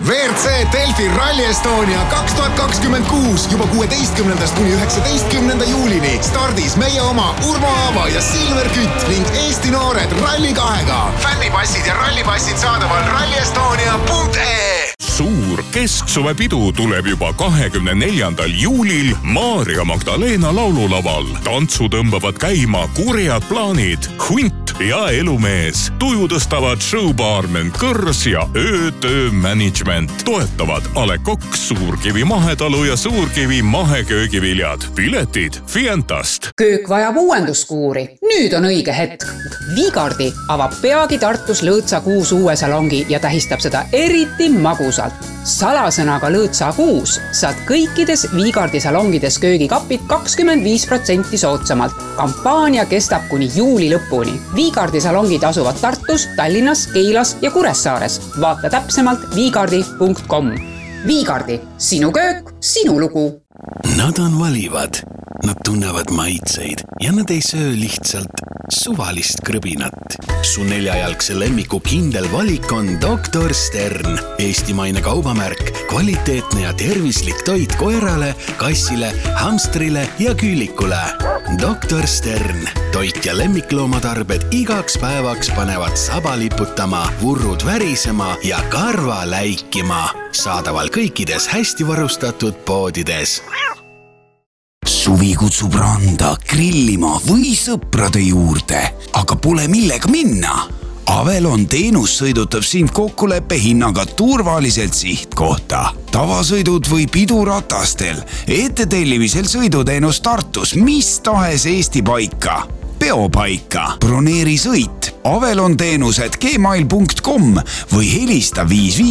WRC Delfi Rally Estonia 2026 juba 16. kuni 19. juulini stardis meie oma Urmo Aava ja Silver Kütt ning Eesti noored Rally2-ga. Fännipassid ja rallipassid saadaval rallyestonia.ee. Suur kesksuvepidu tuleb juba 24. juulil Maarja Magdalena laululaval. Tantsu tõmbavad käima kurjad plaanid, hunt ja elumees. Tuju tõstavad showbaarmen Kõrs ja öötöö management. Toetavad A. Le Coq, Suurkivi mahetalu ja Suurkivi maheköögiviljad. Piletid Fientast. Köök vajab uuenduskuuri. Nüüd on õige hetk. Viigardi avab peagi Tartus Lõõtsa 6 uue salongi ja tähistab seda eriti magusalt. Salasõnaga Lõõtsa 6 saad kõikides Viigardi salongides köögikapid 25% soodsamalt. Kampaania kestab kuni juuli lõpuni. Viigardi salongid asuvad Tartus, Tallinnas, Keilas ja Kuressaares. Vaata täpsemalt viigardi.com. Viigardi, sinu köök, sinu lugu. Nad on valivad, nad tunnevad maitseid ja nad ei söö lihtsalt suvalist krõbinat. Su 4-jalgse lemmiku kindel valik on Dr. Stern. Eestimaine kaubamärk, kvaliteetne ja tervislik toit koerale, kassile, hamstrile ja küülikule. Dr. Stern. Toit ja lemmikloomatarbed igaks päevaks panevad saba liputama, vurrud värisema ja karva läikima. Saadaval kõikides hästi varustatud poodides. Suvi kutsub randa, grillima või sõprade juurde, aga pole millega minna. Avelon teenus sõidutab sind kokkuleppe hinnaga turvaliselt sihtkohta. Tavasõidud või piduratastel, ettetellimisel sõiduteenus Tartus, mis tahes Eesti paika. Peopaika, broneeri sõit, Avelon teenused gmail.com või helista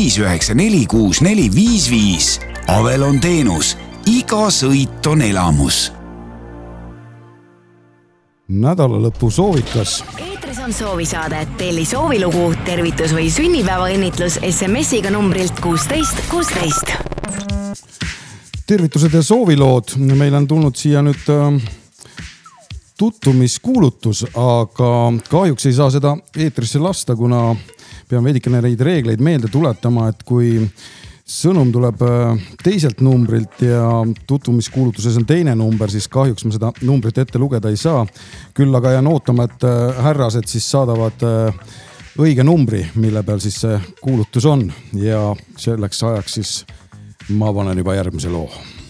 55946455. Avelon teenus. Iga sõit on elamus. Nädalalõpu soovikas. Eetris on soovisaade. Telli soovilugu, tervitus või sünnipäeva õnnitlus SMS-iga numbrilt 1616. Tervitused ja soovilood. Meil on tulnud siia nüüd tutvumiskuulutus, aga kahjuks ei saa seda eetrisse lasta, kuna pean veidikene neid reegleid meelde tuletama, et kui sõnum tuleb teiselt numbrilt ja tutvumiskuulutuses on teine number, siis kahjuks ma seda numbrit ette lugeda ei saa. Küll aga jään ootama, et härrased siis saadavad õige numbri, mille peal siis see kuulutus on ja selleks ajaks siis ma panen juba järgmise loo.